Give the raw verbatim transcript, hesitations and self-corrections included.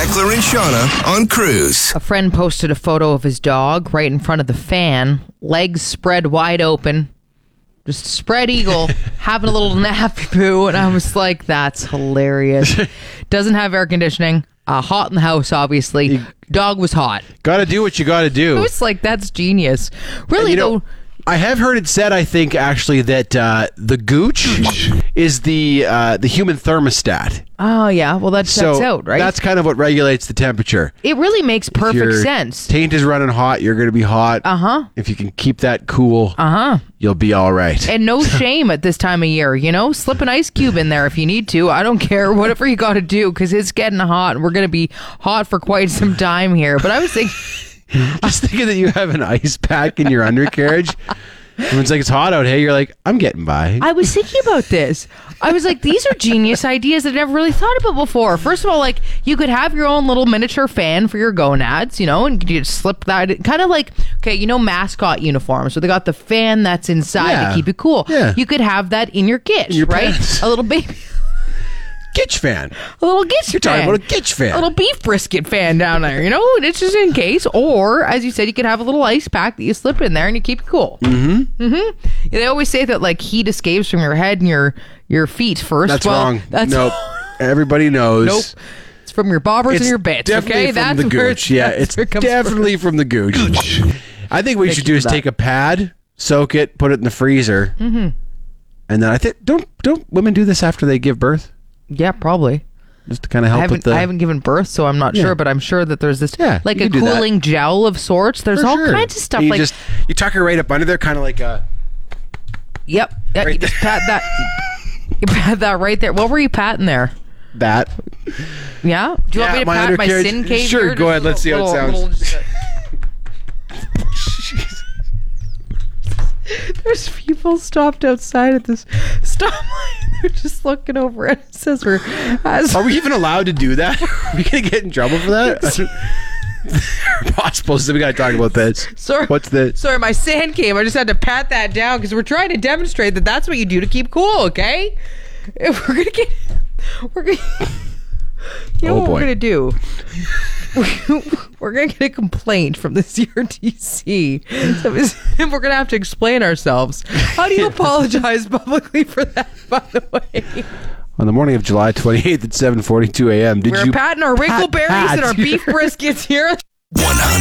Beckler and Shauna on Cruise. A friend posted a photo of his dog right in front of the fan, legs spread wide open, just spread eagle, having a little nappy poo, and I was like, that's hilarious. Doesn't have air conditioning, uh, hot in the house, obviously. Dog was hot. Gotta do what you gotta do. I was like, that's genius. Really, you though. know, I have heard it said, I think, actually, that uh, the gooch is the uh, the human thermostat. Oh, yeah. Well, that checks So out, right? that's kind of what regulates the temperature. It really makes If perfect your sense. Taint is running hot, you're going to be hot. Uh-huh. If you can keep that cool, Uh-huh. you'll be all right. And no shame at this time of year, you know? Slip an ice cube in there if you need to. I don't care. Whatever you got to do, because it's getting hot, and we're going to be hot for quite some time here. But I was thinking... Just thinking that you have an ice pack in your undercarriage. When it's like, it's hot out, hey, you're like, I'm getting by. I was thinking about this. I was like, these are genius ideas that I never really thought about before. First of all, like, you could have your own little miniature fan for your gonads, you know, and you just slip that. Kind of like, okay, you know, mascot uniforms. So they got the fan that's inside Yeah. to keep it cool. Yeah. You could have that in your gitch, your right? pants. A little baby. Gitch fan. A little gitch You're fan. talking about a gitch fan. A little beef brisket fan down there, you know? It's just in case. Or, as you said, you could have a little ice pack that you slip in there and you keep it cool. Mm-hmm. Mm-hmm. They always say that, like, heat escapes from your head and your, your feet first. That's well, wrong. That's nope. Everybody knows. Nope. It's from your bobbers It's and your bits, definitely okay? from That's the where gooch. Yeah, that's it's where it comes definitely from, the gooch. I think what you Thank should you do for is that. take a pad, soak it, put it in the freezer, mm-hmm. and then I think don't don't women do this after they give birth, Yeah, probably. just to kind of I help haven't, with the. I haven't given birth, so I'm not Yeah. sure, but I'm sure that there's this, Yeah, like you a can do that. cooling gel of sorts. There's For all sure. kinds of stuff. You like, just you tuck her right up under there, kind of like a. yep. Yeah, Right you just pat that. You pat that right there. What were you patting there? That. Yeah? Do you Yeah, want me to my pat my undercarriage- sin cave? Sure, here? go Just ahead, a let's see how it little- sounds. little- There's people stopped outside at this stoplight. They're just looking over it. It says we're. As Are we even allowed to do that? Are we gonna get in trouble for that? Possible. So we gotta talk about this. Sorry. What's this? Sorry, my sand came. I just had to pat that down because we're trying to demonstrate that that's what you do to keep cool. Okay, if we're gonna get, we're gonna, you know Oh, what boy. we're gonna do. We're gonna get a complaint from the C R T C. So it's- and we're gonna have to explain ourselves. How do you apologize publicly for that? By the way, On the morning of July twenty-eighth at seven forty-two a.m. Did we're you patting our wrinkleberries pat and our beef briskets here. one hundred